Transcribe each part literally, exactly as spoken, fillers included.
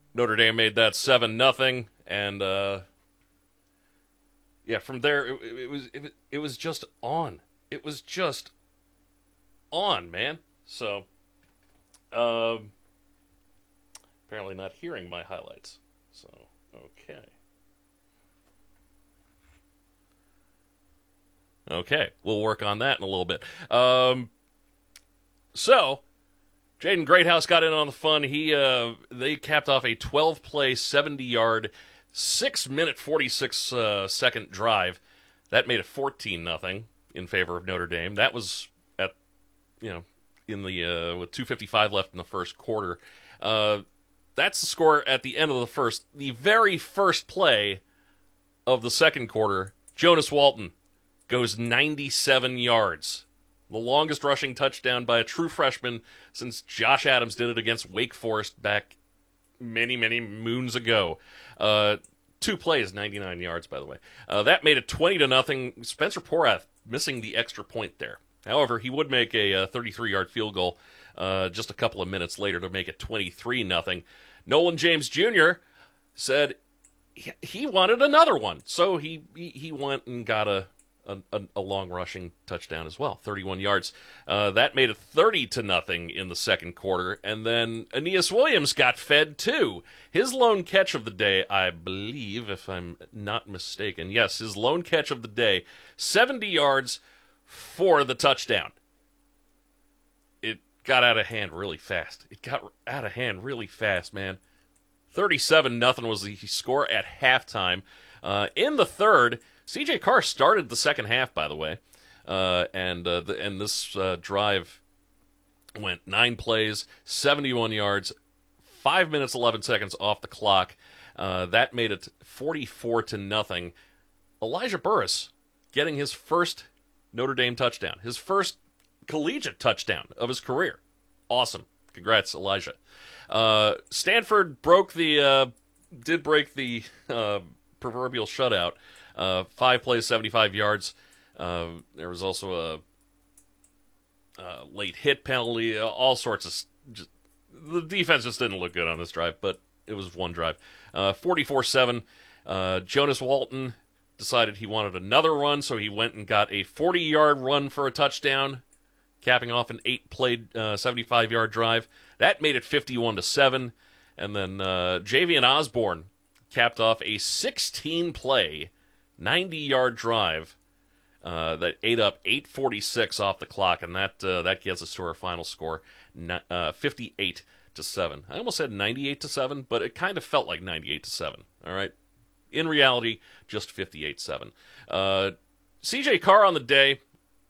Notre Dame made that seven nothing, and uh, yeah, from there it, it was it, it was just on. It was just on, man. So, um, apparently not hearing my highlights. So, okay. Okay, we'll work on that in a little bit. Um, so, Jaden Greathouse got in on the fun. He uh, they capped off a twelve-play, seventy-yard, six-minute, forty-six uh, second drive. That made it fourteen nothing in favor of Notre Dame. That was at you know in the uh, with two fifty-five left in the first quarter. Uh, that's the score at the end of the first. The very first play of the second quarter, Jonas Walton goes ninety-seven yards. The longest rushing touchdown by a true freshman since Josh Adams did it against Wake Forest back many, many moons ago. Uh, two plays, ninety-nine yards, by the way. Uh, that made it twenty to nothing. Spencer Porath missing the extra point there. However, he would make a thirty-three-yard field goal uh, just a couple of minutes later to make it twenty-three nothing. Nolan James Junior said he, he wanted another one, so he, he, he went and got a A, a, a long rushing touchdown as well, thirty-one yards. Uh, that made it thirty to nothing in the second quarter, and then Aeneas Williams got fed too. His lone catch of the day, I believe, if I'm not mistaken, yes, his lone catch of the day, seventy yards for the touchdown. It got out of hand really fast. It got out of hand really fast, man. thirty-seven nothing was the score at halftime. Uh, in the third, C J Carr started the second half, by the way, uh, and uh, the, and this uh, drive went nine plays, seventy-one yards, five minutes eleven seconds off the clock. Uh, that made it forty-four to nothing. Elijah Burris getting his first Notre Dame touchdown, his first collegiate touchdown of his career. Awesome, congrats, Elijah. Uh, Stanford broke the uh, did break the uh, proverbial shutout. Uh, five plays, seventy-five yards. Uh, there was also a, a late hit penalty, uh, all sorts of... Just, the defense just didn't look good on this drive, but it was one drive. Uh, forty-four seven. Uh, Jonas Walton decided he wanted another run, so he went and got a forty-yard run for a touchdown, capping off an eight-play, uh, seventy-five-yard drive. That made it fifty-one to seven. And then uh, Javian Osborne capped off a sixteen-play, ninety-yard drive uh, that ate up eight forty-six off the clock, and that uh, that gets us to our final score, uh, fifty-eight to seven. I almost said ninety-eight to seven, but it kind of felt like ninety-eight to seven. All right, in reality, just fifty-eight seven. Uh, C J Carr on the day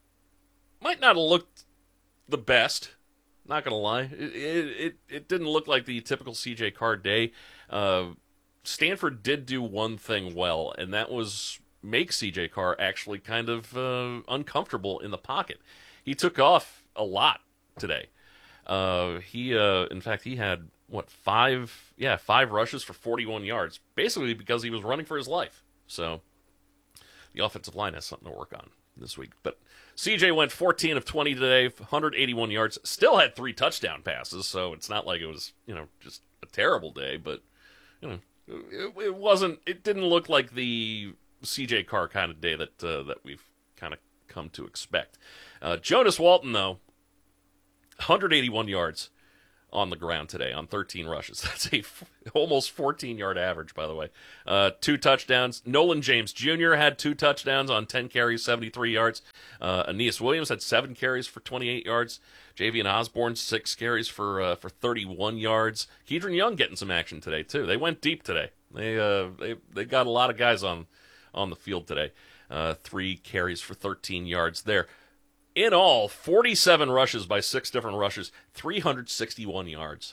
might not have looked the best. Not gonna lie, it it, it didn't look like the typical C J Carr day. Uh, Stanford did do one thing well, and that was make C J Carr actually kind of uh, uncomfortable in the pocket. He took off a lot today. Uh, he, uh, in fact, he had what five? Yeah, five rushes for forty-one yards, basically because he was running for his life. So the offensive line has something to work on this week. But C J went fourteen of twenty today, one hundred eighty-one yards. Still had three touchdown passes, so it's not like it was you know just a terrible day, but you know. It, it wasn't. It didn't look like the C J Carr kind of day that uh, that we've kind of come to expect. Uh, Jonas Walton, though, one hundred eighty-one yards on the ground today on thirteen rushes. That's a f- almost fourteen-yard average, by the way. Uh, two touchdowns. Nolan James Junior had two touchdowns on ten carries, seventy-three yards. Uh, Aeneas Williams had seven carries for twenty-eight yards. Javian Osborne, six carries for uh, for thirty-one yards. Kedron Young getting some action today, too. They went deep today. They uh, they they got a lot of guys on, on the field today. Uh, three carries for thirteen yards there. In all, forty-seven rushes by six different rushers, three hundred sixty-one yards.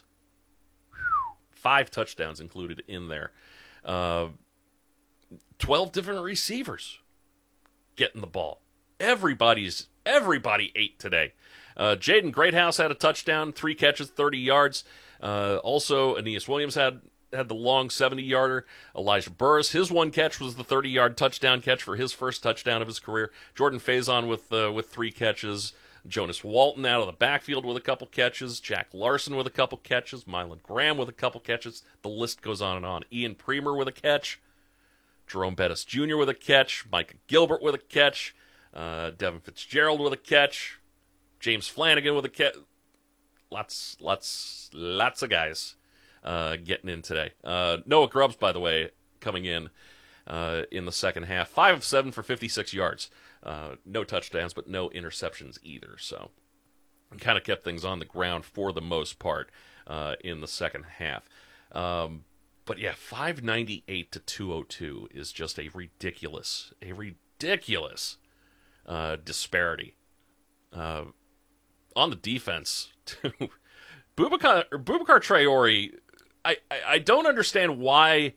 Five touchdowns included in there. Uh, twelve different receivers getting the ball. Everybody's everybody ate today. Uh, Jaden Greathouse had a touchdown, three catches, thirty yards. Uh, also, Aeneas Williams had had the long seventy-yarder. Elijah Burris, his one catch was the thirty-yard touchdown catch for his first touchdown of his career. Jordan Faison with uh, with three catches. Jonas Walton out of the backfield with a couple catches. Jack Larson with a couple catches. Mylan Graham with a couple catches. The list goes on and on. Ian Premer with a catch. Jerome Bettis Junior with a catch. Micah Gilbert with a catch. Uh, Devin Fitzgerald with a catch. James Flanagan with a catch. Lots, lots, lots of guys uh, getting in today. Uh, Noah Grubbs, by the way, coming in uh, in the second half. Five of seven for fifty-six yards. Uh, no touchdowns, but no interceptions either. So kind of kept things on the ground for the most part uh, in the second half. Um, but yeah, five ninety-eight to two oh two is just a ridiculous, a ridiculous uh, disparity. Uh, on the defense, too. Boubacar, Boubacar Traore, I, I, I don't understand why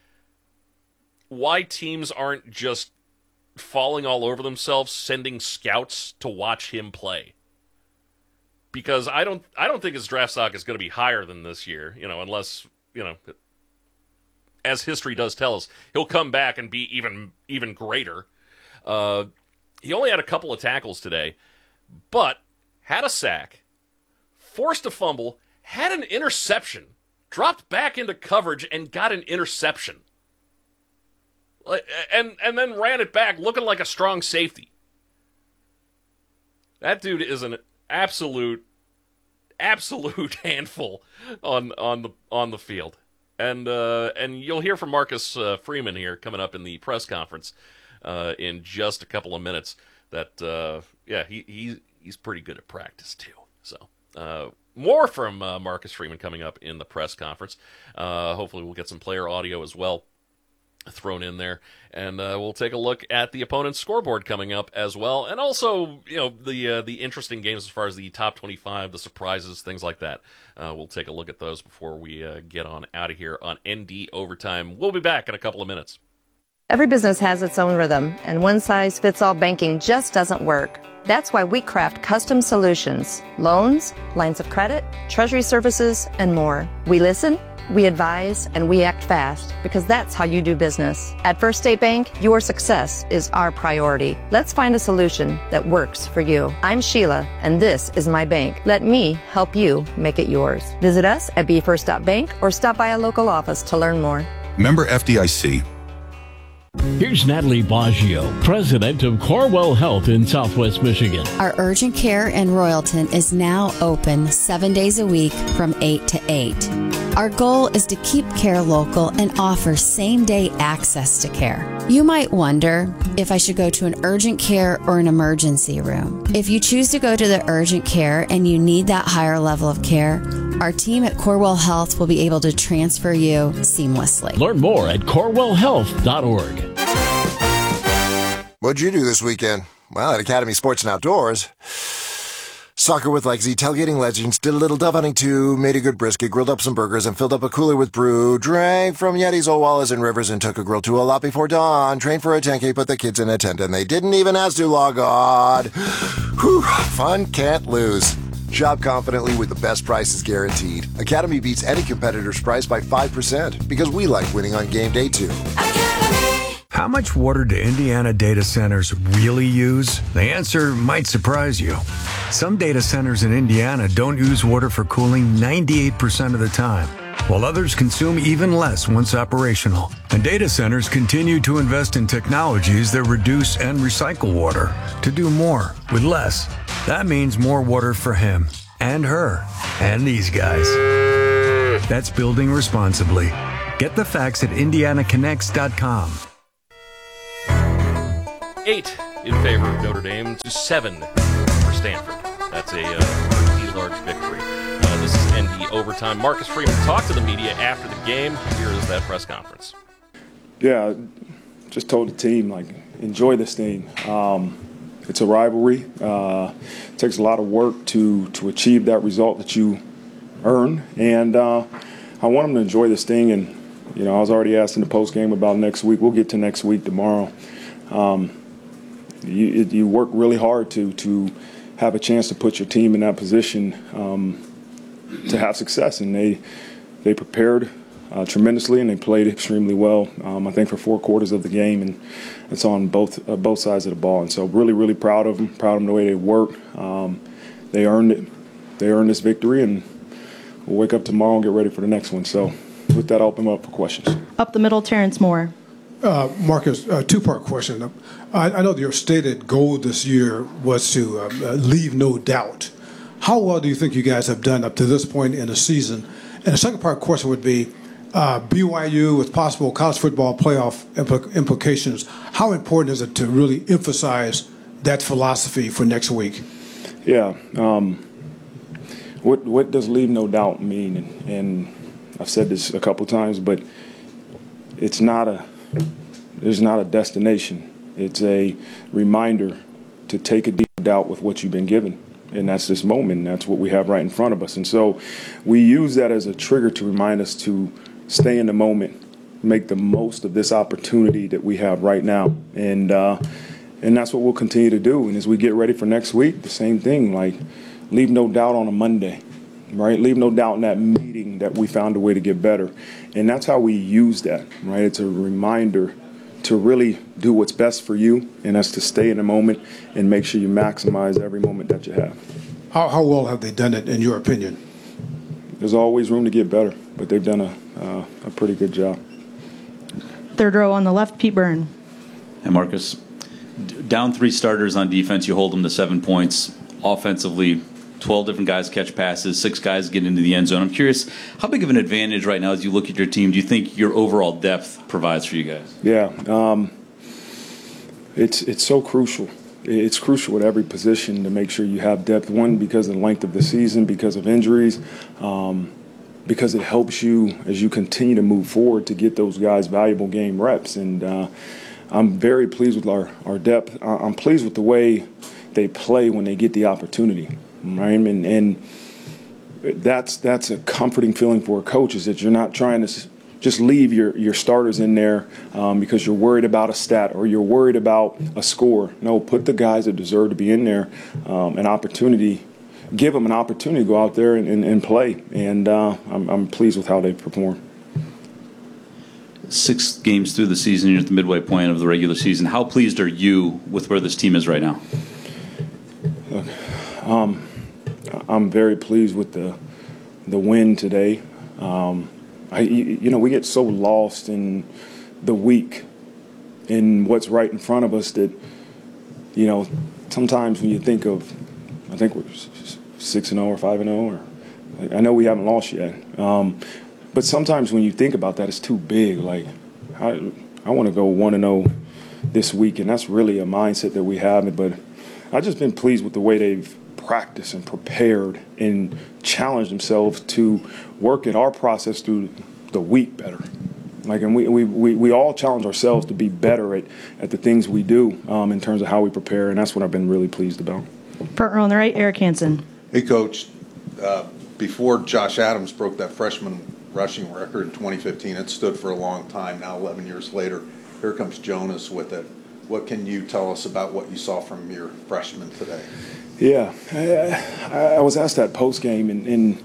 why teams aren't just falling all over themselves, sending scouts to watch him play. Because I don't I don't think his draft stock is going to be higher than this year, you know, unless, you know, as history does tell us, he'll come back and be even even greater. Uh, he only had a couple of tackles today, but had a sack, forced a fumble, had an interception, dropped back into coverage, and got an interception. And and then ran it back looking like a strong safety. That dude is an absolute, absolute handful on on the on the field. And uh, and you'll hear from Marcus uh, Freeman here coming up in the press conference uh, in just a couple of minutes. That uh, yeah, he he he's pretty good at practice too. So uh, more from uh, Marcus Freeman coming up in the press conference. Uh, hopefully, we'll get some player audio as well thrown in there, and uh, we'll take a look at the opponent's scoreboard coming up as well, and also, you know, the uh, the interesting games as far as the top twenty-five, the surprises, things like that. Uh, we'll take a look at those before we uh, get on out of here on N D Overtime. We'll be back in a couple of minutes. Every business has its own rhythm, and one-size-fits-all banking just doesn't work. That's why we craft custom solutions, loans, lines of credit, treasury services, and more. We listen, we advise, and we act fast, because that's how you do business. At First State Bank, your success is our priority. Let's find a solution that works for you. I'm Sheila, and this is my bank. Let me help you make it yours. Visit us at b first dot bank or stop by a local office to learn more. Member F D I C. Here's Natalie Baggio, president of Corewell Health in Southwest Michigan. Our urgent care in Royalton is now open seven days a week from eight to eight. Our goal is to keep care local and offer same-day access to care. You might wonder if I should go to an urgent care or an emergency room. If you choose to go to the urgent care and you need that higher level of care, our team at Corewell Health will be able to transfer you seamlessly. Learn more at corewell health dot org. What'd you do this weekend? Well, at Academy Sports and Outdoors, soccer with Legacy, tailgating legends, did a little dove hunting too, made a good brisket, grilled up some burgers, and filled up a cooler with brew, drank from Yetis, Owalas, and Rivers, and took a grill to a lot before dawn, trained for a ten K, put the kids in a tent, and they didn't even ask to log on. Whew, fun can't lose. Shop confidently with the best prices guaranteed. Academy beats any competitor's price by five percent because we like winning on game day too. Academy. How much water do Indiana data centers really use? The answer might surprise you. Some data centers in Indiana don't use water for cooling ninety-eight percent of the time, while others consume even less once operational. And data centers continue to invest in technologies that reduce and recycle water to do more with less. That means more water for him and her and these guys. That's building responsibly. Get the facts at indiana connects dot com. Eight in favor of Notre Dame to seven for Stanford. That's a uh, pretty large victory. Uh, this is N D Overtime. Marcus Freeman talked to the media after the game. Here is that press conference. Yeah, just told the team, like, enjoy this thing. Um, it's a rivalry. Uh, it takes a lot of work to to achieve that result that you earn. And uh, I want them to enjoy this thing. And, you know, I was already asked in the post game about next week. We'll get to next week tomorrow. Um, you, you work really hard to to have a chance to put your team in that position um, to have success. And they they prepared uh, tremendously, and they played extremely well. Um, I think for four quarters of the game, and it's on both uh, both sides of the ball. And so, really, really proud of them. Proud of them the way they worked. Um, they earned it. They earned this victory, and we'll wake up tomorrow and get ready for the next one. So, with that, I'll open up for questions. Up the middle, Terrence Moore. Uh, Marcus, a two-part question. I, I know your stated goal this year was to uh, leave no doubt. How well do you think you guys have done up to this point in the season? And the second part question would be uh, B Y U with possible college football playoff impl- implications. How important is it to really emphasize that philosophy for next week? Yeah. Um, what what does leave no doubt mean? And, and I've said this a couple times, but it's not a there's not a destination. It's a reminder to take a deep doubt with what you've been given. And that's this moment, and that's what we have right in front of us. And so we use that as a trigger to remind us to stay in the moment, make the most of this opportunity that we have right now. And uh, and that's what we'll continue to do. And as we get ready for next week, the same thing, like leave no doubt on a Monday, right? Leave no doubt in that meeting that we found a way to get better. And that's how we use that, right? It's a reminder to really do what's best for you, and that's to stay in the moment and make sure you maximize every moment that you have. How, how well have they done it, in your opinion? There's always room to get better, but they've done a, uh, a pretty good job. Third row on the left, Pete Byrne. And Marcus, down three starters on defense, you hold them to seven points. Offensively, twelve different guys catch passes, six guys get into the end zone. I'm curious, how big of an advantage right now as you look at your team do you think your overall depth provides for you guys? Yeah, um, it's it's so crucial. It's crucial at every position to make sure you have depth. One, because of the length of the season, because of injuries, um, because it helps you as you continue to move forward to get those guys valuable game reps. And uh, I'm very pleased with our, our depth. I'm pleased with the way they play when they get the opportunity. Right, and, and that's that's a comforting feeling for a coach, is that you're not trying to just leave your, your starters in there um, because you're worried about a stat or you're worried about a score. No, put the guys that deserve to be in there um, an opportunity, give them an opportunity to go out there and, and, and play. And uh, I'm, I'm pleased with how they perform. Six games through the season, you're at the midway point of the regular season. How pleased are you with where this team is right now? Look, um, I'm very pleased with the the win today. Um, I, you know, we get so lost in the week, in what's right in front of us, that, you know, sometimes when you think of, I think we're six and zero or five and zero, or I know we haven't lost yet. Um, but sometimes when you think about that, it's too big. Like, I I want to go one and zero this week, and that's really a mindset that we have. But I've just been pleased with the way they've practiced and prepared and challenged themselves to work at our process through the week better. Like, and we, we, we, we all challenge ourselves to be better at, at the things we do um, in terms of how we prepare, and that's what I've been really pleased about. Front row on the right, Eric Hansen. Hey, Coach. Uh, before Josh Adams broke that freshman rushing record in twenty fifteen, it stood for a long time. Now, eleven years later, here comes Jonas with it. What can you tell us about what you saw from your freshman today? Yeah, I, I was asked that post game, and, and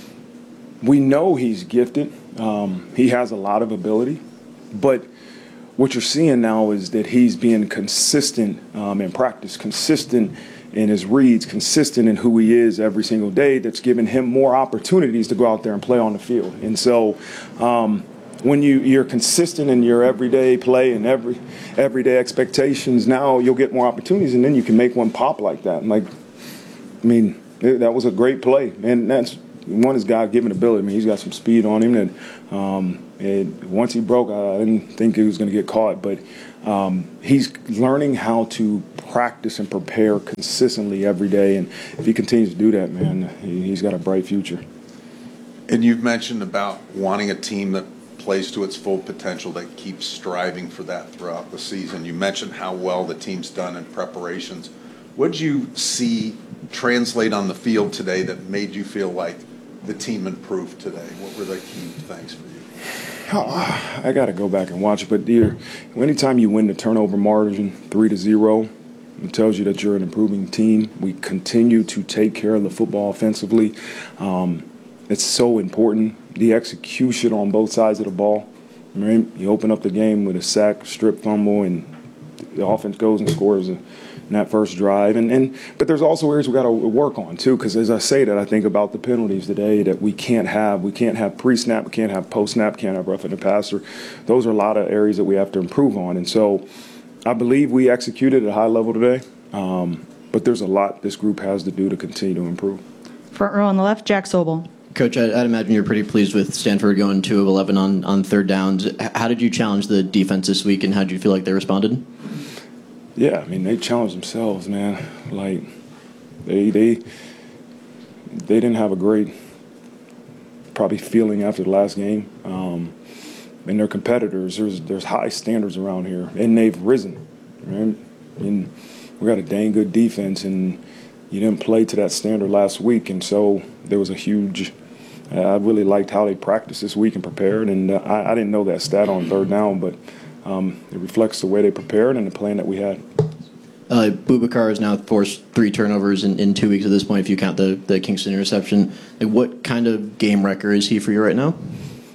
we know he's gifted. Um, he has a lot of ability, but what you're seeing now is that he's being consistent um, in practice, consistent in his reads, consistent in who he is every single day. That's given him more opportunities to go out there and play on the field. And so, um, when you, you're consistent in your everyday play and every everyday expectations, now you'll get more opportunities, and then you can make one pop like that. And like, I mean, it, that was a great play, and that's one is God-given ability. I mean, he's got some speed on him, and um, it, once he broke, I, I didn't think he was going to get caught, but um, he's learning how to practice and prepare consistently every day, and if he continues to do that, man, he, he's got a bright future. And you've mentioned about wanting a team that plays to its full potential, that keeps striving for that throughout the season. You mentioned how well the team's done in preparations. What did you see translate on the field today that made you feel like the team improved today? What were the key things for you? Oh, I got to go back and watch it, but dear, anytime you win the turnover margin three to zero, it tells you that you're an improving team. We continue to take care of the football offensively. Um, It's so important. the execution on both sides of the ball. Right? You open up the game with a sack, strip fumble, and the offense goes and scores in that first drive. And, and but there's also areas we got to work on too, because as I say that, I think about the penalties today that we can't have. We can't have pre-snap, we can't have post-snap, can't have roughing the passer. Those are a lot of areas that we have to improve on. And so I believe we executed at a high level today, um, but there's a lot this group has to do to continue to improve. Front row on the left, Jack Sobel. Coach, I'd, I'd imagine you're pretty pleased with Stanford going two of eleven on, on third downs. How did you challenge the defense this week, and how did you feel like they responded? Yeah, I mean, they challenged themselves, man. Like, they they they didn't have a great probably feeling after the last game. Um, and their competitors, there's there's high standards around here, and they've risen, right? And we got a dang good defense, and you didn't play to that standard last week, and so there was a huge. Uh, I really liked how they practiced this week and prepared, and uh, I, I didn't know that stat on third down, but um, it reflects the way they prepared and the plan that we had. Uh, Boubacar has now forced three turnovers in, in two weeks at this point, if you count the, the Kingston interception. Like, what kind of game wrecker is he for you right now?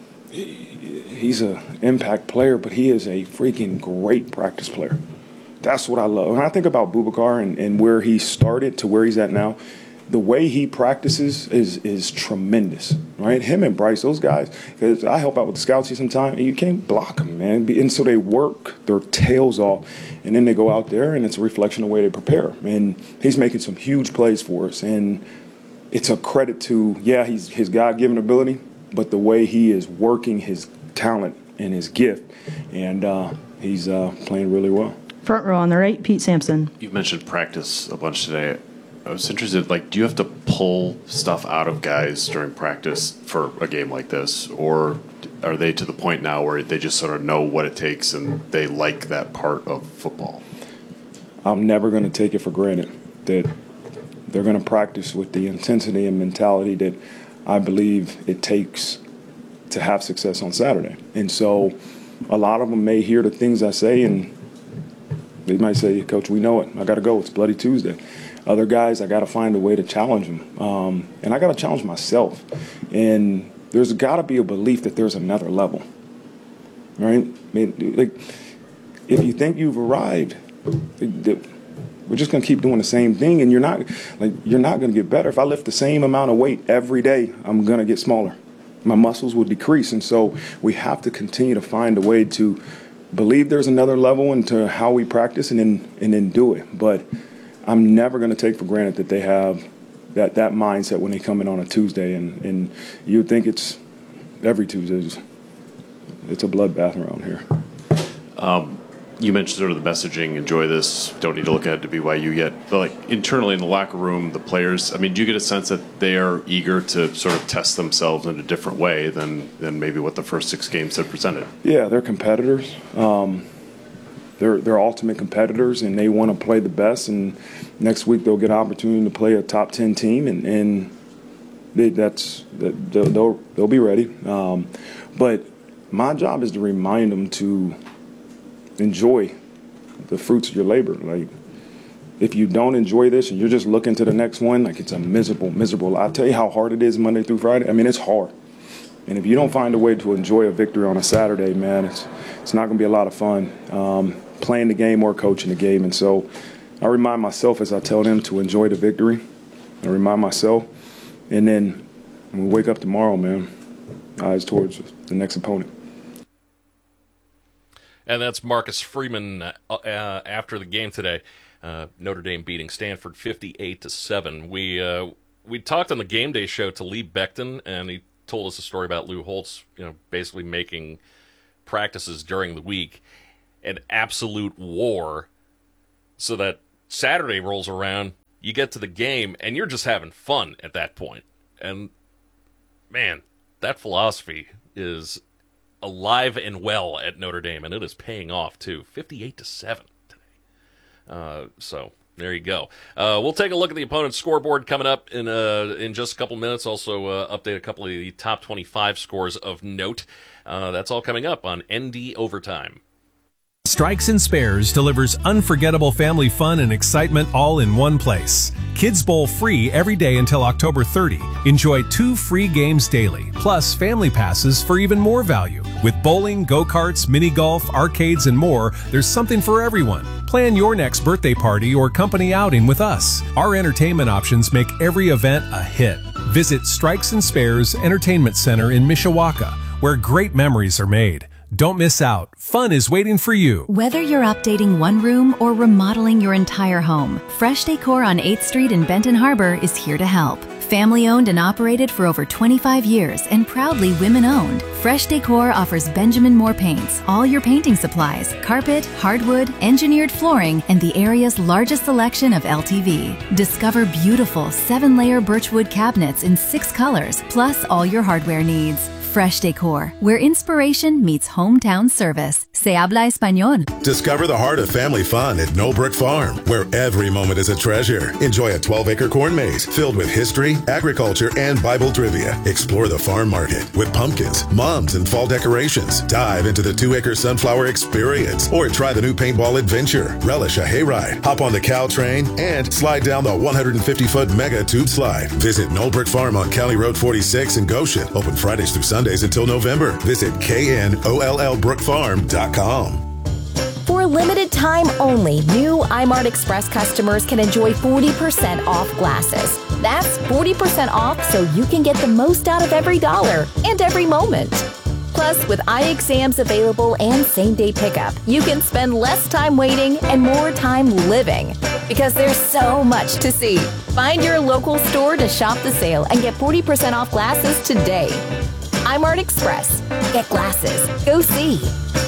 He's an impact player, but he is a freaking great practice player. That's what I love. When I think about Boubacar and, and where he started to where he's at now, the way he practices is is tremendous, right? Him and Bryce, those guys, because I help out with the scouts here sometimes, and you can't block them, man. And so they work their tails off, and then they go out there, and it's a reflection of the way they prepare. And he's making some huge plays for us, and it's a credit to, yeah, he's his God-given ability, but the way he is working his talent and his gift, and uh, he's uh, playing really well. Front row on the right, Pete Sampson. You mentioned practice a bunch today. I was interested, like, do you have to pull stuff out of guys during practice for a game like this? Or are they to the point now where they just sort of know what it takes and they like that part of football? I'm never going to take it for granted that they're going to practice with the intensity and mentality that I believe it takes to have success on Saturday. And so a lot of them may hear the things I say and they might say, Coach, we know it. I got to go. It's Bloody Tuesday. Other guys, I got to find a way to challenge them. Um, and I got to challenge myself. And there's got to be a belief that there's another level, right? I mean, like, if you think you've arrived, we're just going to keep doing the same thing, and you're not, like, you're not going to get better. If I lift the same amount of weight every day, I'm going to get smaller. My muscles will decrease. And so we have to continue to find a way to believe there's another level into how we practice and then and then do it. But I'm never going to take for granted that they have that, that mindset when they come in on a Tuesday. And, and you would think it's every Tuesday. It's, it's a bloodbath around here. Um, you mentioned sort of the messaging, enjoy this, don't need to look ahead to B Y U yet. But, like, internally in the locker room, the players, I mean, do you get a sense that they are eager to sort of test themselves in a different way than, than maybe what the first six games had presented? Yeah, they're competitors. Um, they're, they're ultimate competitors, and they want to play the best. And next week they'll get an opportunity to play a top ten team, and, and they, that's they'll, they'll, they'll be ready. Um, but my job is to remind them to enjoy the fruits of your labor. Like, if you don't enjoy this and you're just looking to the next one, like, it's a miserable, miserable. I'll tell you how hard it is Monday through Friday. I mean, it's hard. And if you don't find a way to enjoy a victory on a Saturday, man, it's it's not going to be a lot of fun um, playing the game or coaching the game. And so I remind myself as I tell them to enjoy the victory. I remind myself. And then when we wake up tomorrow, man, eyes towards the next opponent. And that's Marcus Freeman uh, uh, after the game today. Uh, Notre Dame beating Stanford fifty-eight to seven. We uh, we talked on the game day show to Lee Beckton, and he told us a story about Lou Holtz, you know, basically making practices during the week an absolute war, so that Saturday rolls around, you get to the game, and you're just having fun at that point. And man, that philosophy is alive and well at Notre Dame, and it is paying off too. fifty-eight to seven today. Uh, so there you go. Uh, we'll take a look at the opponent's scoreboard coming up in uh, in just a couple minutes. Also uh, update a couple of the top twenty-five scores of note. Uh, that's all coming up on N D Overtime. Strikes and Spares delivers unforgettable family fun and excitement all in one place. Kids Bowl free every day until October thirtieth. Enjoy two free games daily, plus family passes for even more value. With bowling, go-karts, mini golf, arcades, and more, there's something for everyone. Plan your next birthday party or company outing with us. Our entertainment options make every event a hit. Visit Strikes and Spares Entertainment Center in Mishawaka, where great memories are made. Don't miss out. Fun is waiting for you. Whether you're updating one room or remodeling your entire home, Fresh Decor on eighth Street in Benton Harbor is here to help. Family owned and operated for over twenty-five years and proudly women owned, Fresh Decor offers Benjamin Moore paints, all your painting supplies, carpet, hardwood, engineered flooring, and the area's largest selection of L T V. Discover beautiful seven layer birchwood cabinets in six colors, plus all your hardware needs. Fresh Decor, where inspiration meets hometown service. Se habla español. Discover the heart of family fun at Knowlbrook Farm, where every moment is a treasure. Enjoy a twelve acre corn maze filled with history, agriculture, and Bible trivia. Explore the farm market with pumpkins, mums, and fall decorations. Dive into the two acre sunflower experience, or try the new paintball adventure. Relish a hayride, hop on the cow train, and slide down the one hundred fifty foot mega tube slide. Visit Knowlbrook Farm on County Road forty-six in Goshen. Open Fridays through Sundays until November. Visit K N O L L brook farm dot com. For a limited time only, new iMart Express customers can enjoy forty percent off glasses. That's forty percent off so you can get the most out of every dollar and every moment. Plus, with eye exams available and same-day pickup, you can spend less time waiting and more time living. Because there's so much to see. Find your local store to shop the sale and get forty percent off glasses today. iMart Express. Get glasses. Go see.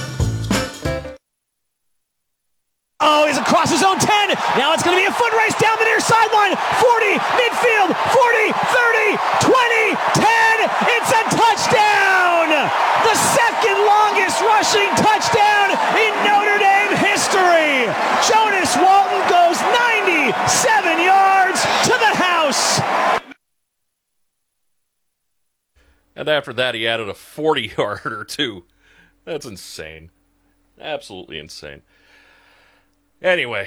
Oh, he's across his own ten. Now it's going to be a foot race down the near sideline. forty, midfield, forty, thirty, twenty, ten. It's a touchdown. The second longest rushing touchdown in Notre Dame history. Jonas Walton goes ninety-seven yards to the house. And after that, he added a forty-yarder, too. That's insane. Absolutely insane. Anyway.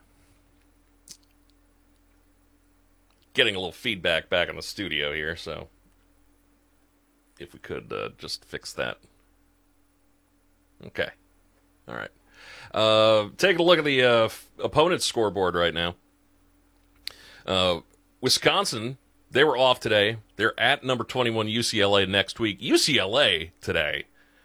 Getting a little feedback back in the studio here, so if we could uh, just fix that. Okay. All right. Uh, taking a look at the uh, opponent's scoreboard right now. Uh, Wisconsin... They were off today. They're at number twenty-one U C L A next week. U C L A today,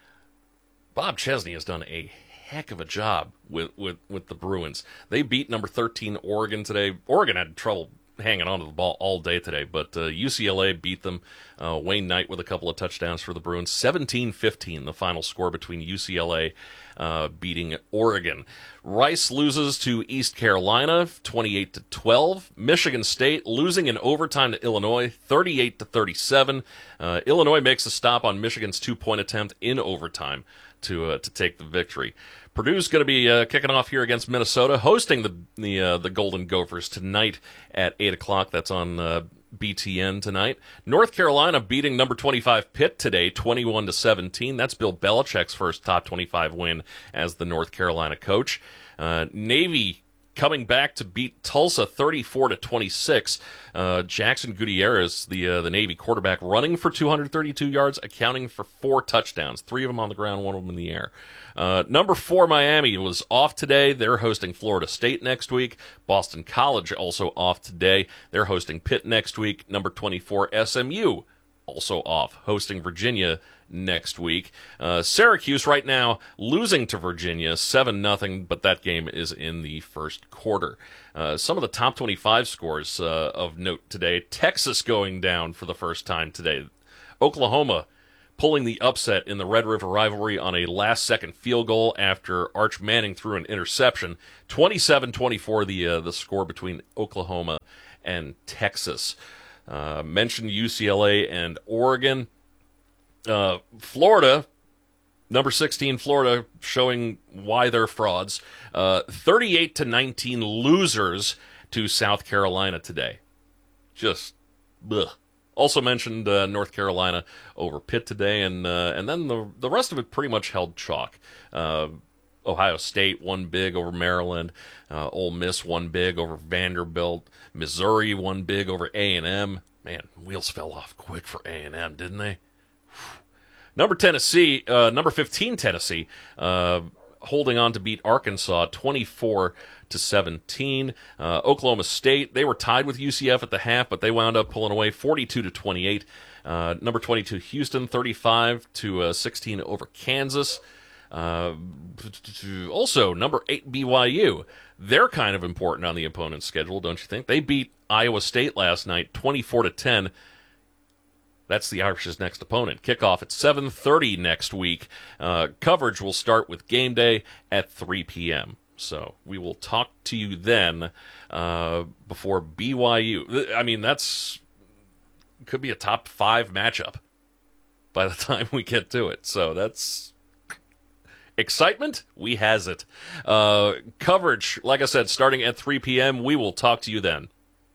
Bob Chesney has done a heck of a job with, with, with the Bruins. They beat number thirteen Oregon today. Oregon had trouble hanging on to the ball all day today, but uh, U C L A beat them. Uh, Wayne Knight with a couple of touchdowns for the Bruins. seventeen fifteen, the final score between U C L A uh, beating Oregon. Rice loses to East Carolina, twenty-eight to twelve. Michigan State losing in overtime to Illinois, thirty-eight to thirty-seven. Uh, Illinois makes a stop on Michigan's two-point attempt in overtime to uh, to take the victory. Purdue's going to be uh, kicking off here against Minnesota, hosting the the uh, the Golden Gophers tonight at eight o'clock. That's on uh, B T N tonight. North Carolina beating number twenty-five Pitt today, twenty-one to seventeen. That's Bill Belichick's first top twenty-five win as the North Carolina coach. Uh, Navy coming back to beat Tulsa thirty-four to twenty-six. Uh, Jackson Gutierrez, the uh, the Navy quarterback, running for two hundred thirty-two yards, accounting for four touchdowns, three of them on the ground, one of them in the air. Uh, number four, Miami, was off today. They're hosting Florida State next week. Boston College also off today. They're hosting Pitt next week. Number twenty-four, S M U, also off, hosting Virginia next week. Uh, Syracuse right now losing to Virginia seven nothing, but that game is in the first quarter. Uh, some of the top twenty-five scores uh, of note today. Texas going down for the first time today. Oklahoma pulling the upset in the Red River rivalry on a last-second field goal after Arch Manning threw an interception. twenty-seven twenty-four the uh, the score between Oklahoma and Texas. Uh, mentioned U C L A and Oregon. Uh, Florida, number sixteen Florida, showing why they're frauds. Uh, thirty-eight to nineteen losers to South Carolina today. Just, ugh. Also mentioned uh, North Carolina over Pitt today, and uh, and then the the rest of it pretty much held chalk. Uh, Ohio State won big over Maryland. Uh, Ole Miss won big over Vanderbilt. Missouri won big over A and M. Man, wheels fell off quick for A and M, didn't they? Number Tennessee, uh, number fifteen Tennessee, uh, holding on to beat Arkansas twenty-four to seventeen. Uh, Oklahoma State, they were tied with U C F at the half, but they wound up pulling away forty-two to twenty-eight. Uh, number twenty-two Houston, thirty-five to sixteen over Kansas. Uh, also, number eight B Y U. They're kind of important on the opponent's schedule, don't you think? They beat Iowa State last night, twenty-four to ten. That's the Irish's next opponent. Kickoff at seven thirty next week. Uh, coverage will start with game day at three p.m. So we will talk to you then uh, before B Y U. I mean, that's could be a top five matchup by the time we get to it. So that's excitement. We has it. Uh, coverage, like I said, starting at three p.m. We will talk to you then.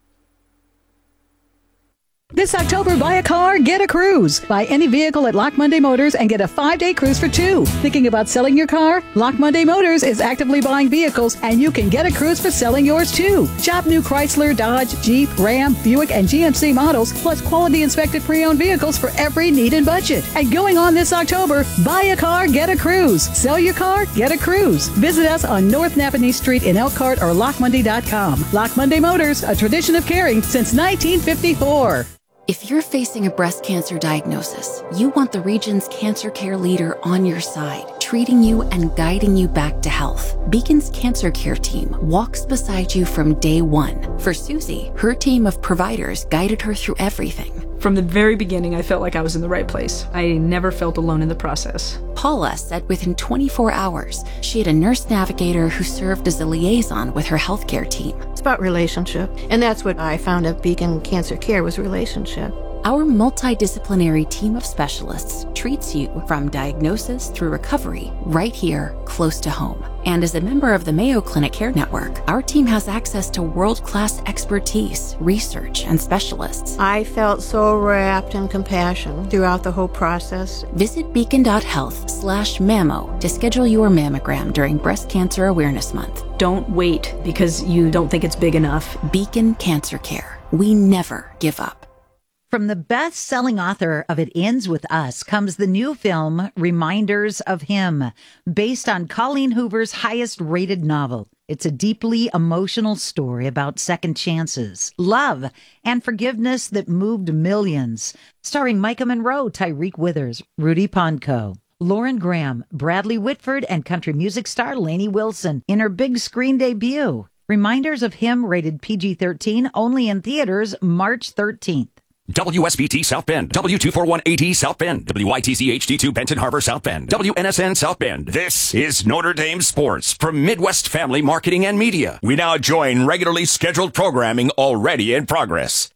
This October, buy a car, get a cruise. Buy any vehicle at Lock Monday Motors and get a five-day cruise for two. Thinking about selling your car? Lock Monday Motors is actively buying vehicles, and you can get a cruise for selling yours too. Shop new Chrysler, Dodge, Jeep, Ram, Buick, and G M C models, plus quality inspected pre-owned vehicles for every need and budget. And going on this October, buy a car, get a cruise. Sell your car, get a cruise. Visit us on North Napanee Street in Elkhart or lock monday dot com. Lock Monday Motors, a tradition of caring since nineteen fifty-four. If you're facing a breast cancer diagnosis, you want the region's cancer care leader on your side, treating you and guiding you back to health. Beacon's Cancer Care team walks beside you from day one. For Susie, her team of providers guided her through everything. From the very beginning, I felt like I was in the right place. I never felt alone in the process. Paula said within twenty-four hours, she had a nurse navigator who served as a liaison with her healthcare team. It's about relationship, and that's what I found at Beacon Cancer Care was relationship. Our multidisciplinary team of specialists treats you from diagnosis through recovery right here, close to home. And as a member of the Mayo Clinic Care Network, our team has access to world-class expertise, research, and specialists. I felt so wrapped in compassion throughout the whole process. Visit beacon.health slash mammo to schedule your mammogram during Breast Cancer Awareness Month. Don't wait because you don't think it's big enough. Beacon Cancer Care. We never give up. From the best-selling author of It Ends With Us comes the new film, Reminders of Him, based on Colleen Hoover's highest-rated novel. It's a deeply emotional story about second chances, love, and forgiveness that moved millions. Starring Micah Monroe, Tyreek Withers, Rudy Ponco, Lauren Graham, Bradley Whitford, and country music star Lainey Wilson in her big screen debut. Reminders of Him, rated P G thirteen, only in theaters March thirteenth. W S B T South Bend, W two forty-one A D South Bend, W Y T C H D two Benton Harbor South Bend, W N S N South Bend. This is Notre Dame Sports from Midwest Family Marketing and Media. We now join regularly scheduled programming already in progress.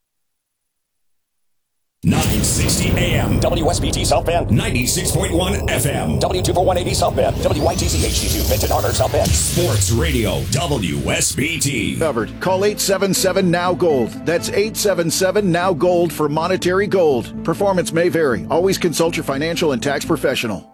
nine sixty A M, W S B T South Bend, ninety-six point one F M, W two forty-one A D South Bend, W Y T C H D two Benton Harbor South Bend. Sports Radio, W S B T. Covered. Call eight seven seven N O W Gold. That's eight seven seven N O W Gold for monetary gold. Performance may vary. Always consult your financial and tax professional.